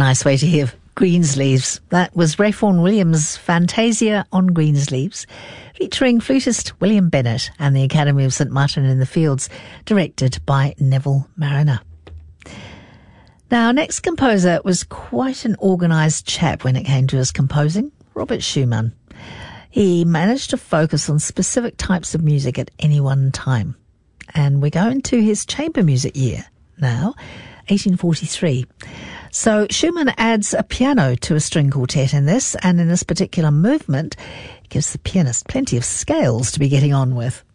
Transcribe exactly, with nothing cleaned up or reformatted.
nice way to hear Greensleeves. That was Ray Vaughan Williams' Fantasia on Greensleeves, featuring flutist William Bennett and the Academy of St Martin in the Fields, directed by Neville Mariner. Now, our next composer was quite an organised chap when it came to his composing, Robert Schumann. He managed to focus on specific types of music at any one time. And we're going to his chamber music year now, eighteen forty-three. So Schumann adds a piano to a string quartet in this, and in this particular movement, gives the pianist plenty of scales to be getting on with.